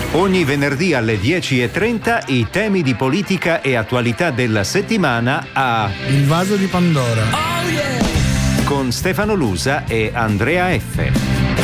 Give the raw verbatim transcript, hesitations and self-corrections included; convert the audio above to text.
Ogni venerdì alle dieci e trenta i temi di politica e attualità della settimana a Il vaso di Pandora. con Stefano Lusa e Andrea F.